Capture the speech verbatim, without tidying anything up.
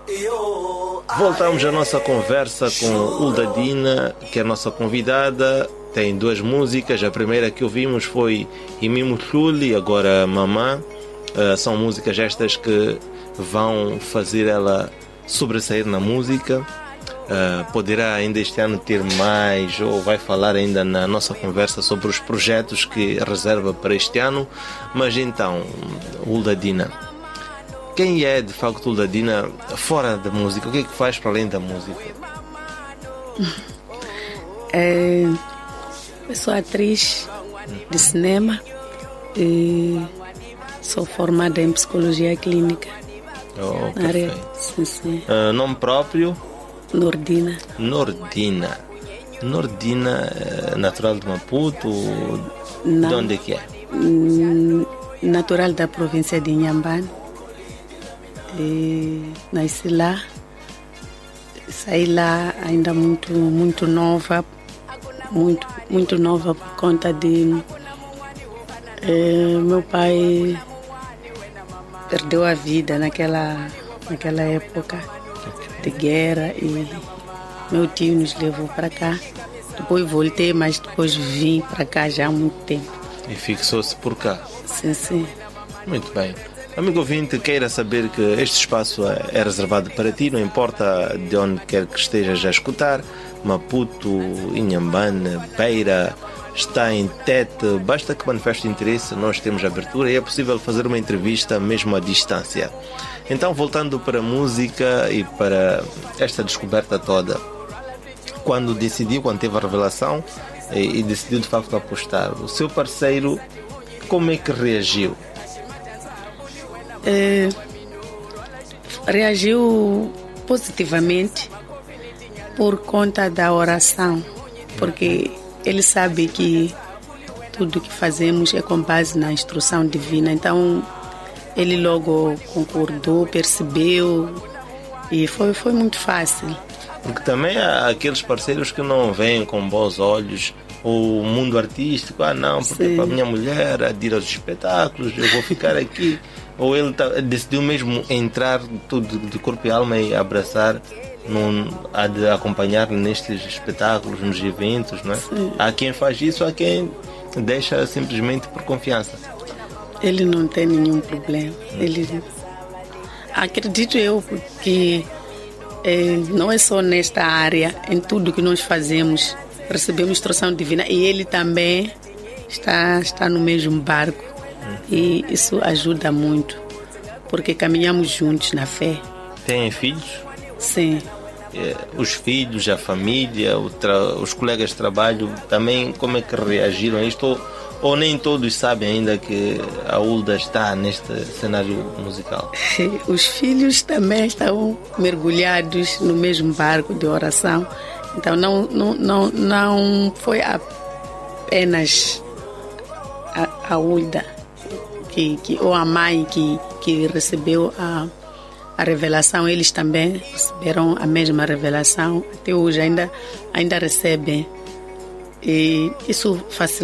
Voltamos à nossa conversa com Hulda Dina, que é a nossa convidada. Tem duas músicas. A primeira que ouvimos foi Imimo Chuli, agora Mamã. Uh, são músicas estas que vão fazer ela sobressair na música. Uh, poderá ainda este ano ter mais, ou vai falar ainda na nossa conversa sobre os projetos que reserva para este ano. Mas então, Hulda Dina, quem é de facto Hulda Dina fora da música? O que é que faz para além da música? É, eu sou atriz de cinema e sou formada em psicologia clínica. Oh, na área, perfeito. sim, sim. Uh, nome próprio? Nordina. Nordina. Nordina, é natural de Maputo? Não. De onde é que é? Natural da província de Inhambane. E nasci lá. Saí lá ainda muito, muito nova. Muito, muito nova por conta de... Eh, meu pai perdeu a vida naquela, naquela época de guerra e meu tio nos levou para cá. Depois voltei, mas depois vim para cá já há muito tempo. E fixou-se por cá? Sim, sim. Muito bem. Amigo ouvinte, queira saber que este espaço é reservado para ti, não importa de onde quer que estejas a escutar. Maputo, Inhambane, Beira, está em Tete, basta que manifeste interesse, nós temos abertura e é possível fazer uma entrevista mesmo à distância. Então, voltando para a música e para esta descoberta toda, quando decidiu, quando teve a revelação e, e decidiu de facto apostar, o seu parceiro, como é que reagiu? É, reagiu positivamente por conta da oração, porque ele sabe que tudo que fazemos é com base na instrução divina. Então, ele logo concordou, percebeu e foi, foi muito fácil. Porque também há aqueles parceiros que não veem com bons olhos o mundo artístico. Ah, não, porque Sim. para a minha mulher a ir aos espetáculos, eu vou ficar aqui. Ou ele tá, decidiu mesmo entrar tudo de corpo e alma e abraçar, num, a de acompanhar nestes espetáculos, nos eventos, não é? Sim. Há quem faz isso, há quem deixa simplesmente por confiança. Ele não tem nenhum problema. Ele, acredito eu que é, não é só nesta área, em tudo que nós fazemos, recebemos instrução divina e ele também está, está no mesmo barco. E isso ajuda muito, porque caminhamos juntos na fé. Têm filhos? Sim. É, os filhos, a família, o tra- os colegas de trabalho, também como é que reagiram a isto? Ou, ou nem todos sabem ainda que a Hulda está neste cenário musical? Os filhos também estão mergulhados no mesmo barco de oração. Então não, não, não, não foi apenas a, a Hulda que, que, ou a mãe que, que recebeu a, a revelação. Eles também receberam a mesma revelação. Até hoje ainda, ainda recebem. E isso facilita